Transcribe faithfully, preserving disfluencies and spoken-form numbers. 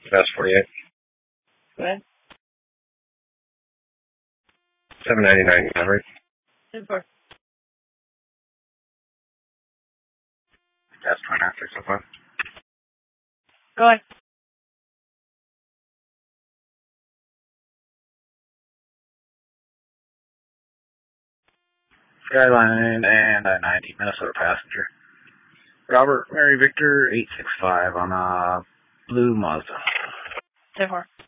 S forty-eight. Go ahead. seven ninety-nine coverage. ten four. That's twin after so far. Go ahead. Skyline and a ninety Minnesota passenger. Robert Mary Victor eight six five on a blue Mazda. ten four.